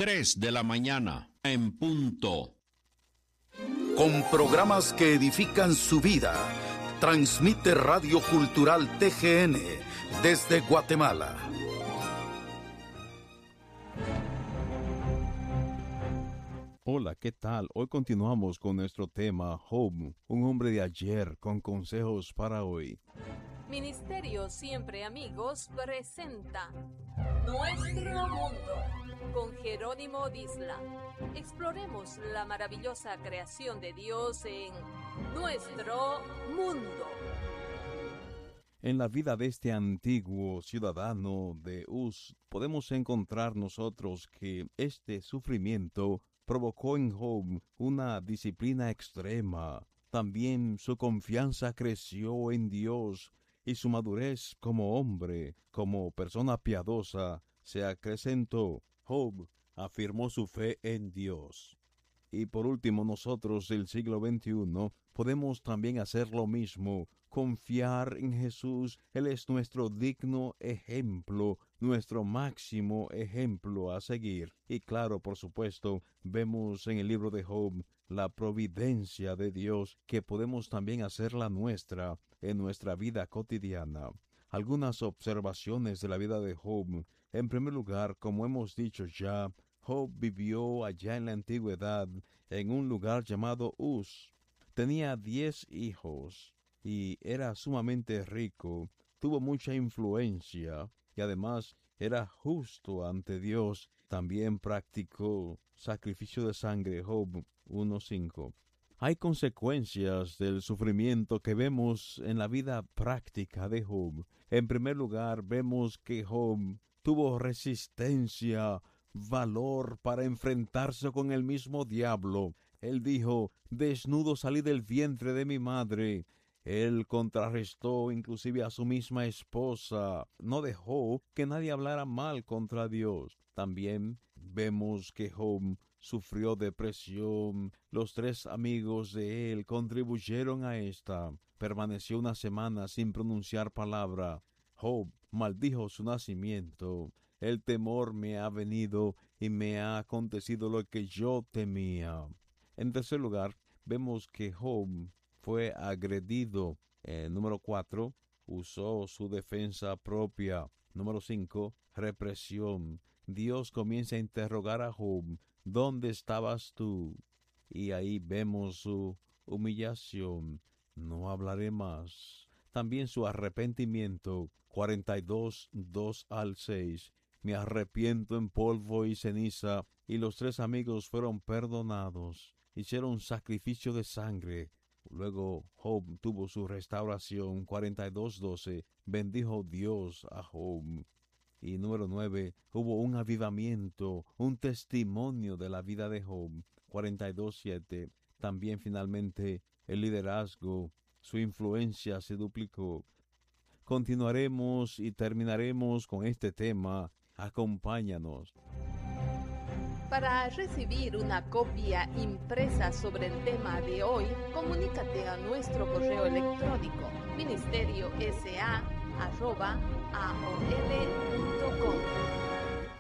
3 de la mañana, en punto. Con programas que edifican su vida, transmite Radio Cultural TGN desde Guatemala. Hola, ¿qué tal? Hoy continuamos con nuestro tema Job, un hombre de ayer con consejos para hoy. Ministerio Siempre Amigos presenta Nuestro Mundo con Jerónimo Disla. Exploremos la maravillosa creación de Dios en Nuestro Mundo. En la vida de este antiguo ciudadano de Uz, podemos encontrar nosotros que este sufrimiento provocó en Job una disciplina extrema. También su confianza creció en Dios y su madurez como hombre, como persona piadosa, se acrecentó. Job afirmó su fe en Dios. Y por último, nosotros del siglo XXI podemos también hacer lo mismo, confiar en Jesús. Él es nuestro digno ejemplo, nuestro máximo ejemplo a seguir. Y claro, por supuesto, vemos en el libro de Job la providencia de Dios, que podemos también hacer la nuestra en nuestra vida cotidiana. Algunas observaciones de la vida de Job. En primer lugar, como hemos dicho ya, Job vivió allá en la antigüedad en un lugar llamado Uz. Tenía 10 hijos y era sumamente rico, tuvo mucha influencia y además era justo ante Dios. También practicó sacrificio de sangre, Job 1:5. Hay consecuencias del sufrimiento que vemos en la vida práctica de Job. En primer lugar, vemos que Job tuvo resistencia, valor para enfrentarse con el mismo diablo. Él dijo: desnudo salí del vientre de mi madre. Él contrarrestó inclusive a su misma esposa. No dejó que nadie hablara mal contra Dios. También vemos que Job sufrió depresión. Los 3 amigos de él contribuyeron a esta. Permaneció una semana sin pronunciar palabra. Job maldijo su nacimiento. El temor me ha venido y me ha acontecido lo que yo temía. En tercer lugar, vemos que Job fue agredido. Número 4, usó su defensa propia. Número 5, represión. Dios comienza a interrogar a Job: ¿dónde estabas tú? Y ahí vemos su humillación. No hablaré más. También su arrepentimiento. 42, 2-6. Me arrepiento en polvo y ceniza. Y los 3 amigos fueron perdonados. Hicieron sacrificio de sangre. Luego Job tuvo su restauración. 42:12. Bendijo Dios a Job. Y número 9, hubo un avivamiento, un testimonio de la vida de Job. 42:7. También finalmente el liderazgo, su influencia se duplicó. Continuaremos y terminaremos con este tema. Acompáñanos. Para recibir una copia impresa sobre el tema de hoy, comunícate a nuestro correo electrónico ministeriosa@aol.com.